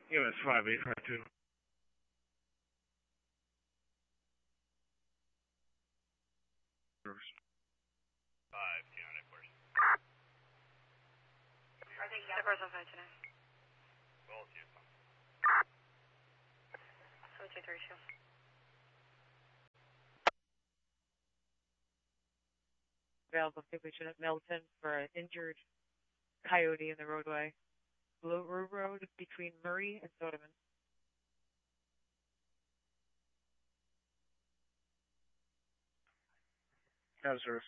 EMS 5852. 529 headquarters. Person 529. Well, it's Houston. 7232. Available situation at Milton for an injured coyote in the roadway. Blue Road between Murray and Soderman. Out of service.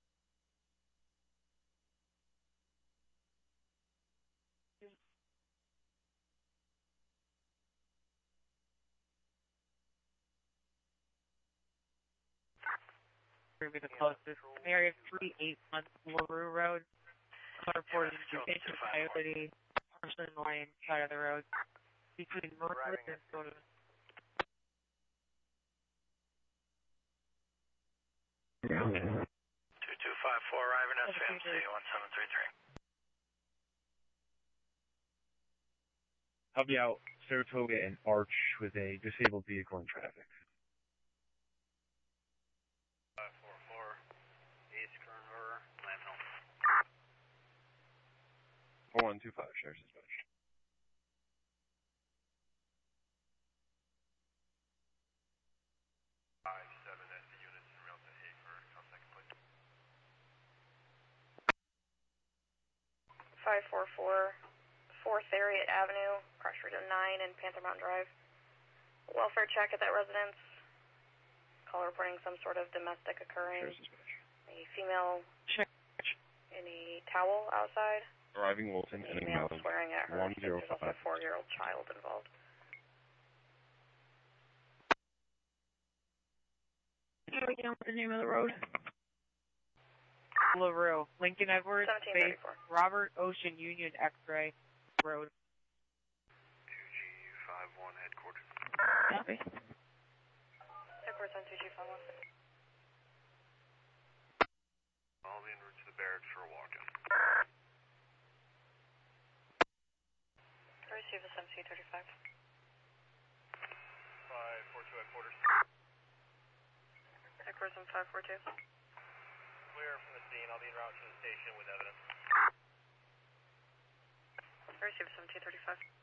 Maybe the closest. Area 381 LaRue Road. Car reported injured coyote. Person lying side of the road. Between Murray and Soderman. 2254 arriving at FMC 1733. Help me out, Saratoga and Arch with a disabled vehicle in traffic. 544 East Kern River, landfill. 4125, Sheriff's Dispatch. At the units en route to Hafer. Come second, please. 544 4th Ariat Avenue, cross street of 9 and Panther Mountain Drive. Welfare check at that residence. Call reporting some sort of domestic occurring. A female in a towel outside. Arriving Wilton and a male swearing at her. There's also a 4-year-old child involved. What was the name of the road? LaRue. Lincoln Edwards, Space, Robert Ocean Union X-Ray Road. 2G51 headquarters. Copy. Headquarters on 2G51. I'll be en route to the barracks for a walk-in. Receive the 1735. 542 headquarters. Headquarters on 542. Clear from the scene. I'll be en route to the station with evidence. Receive 1735.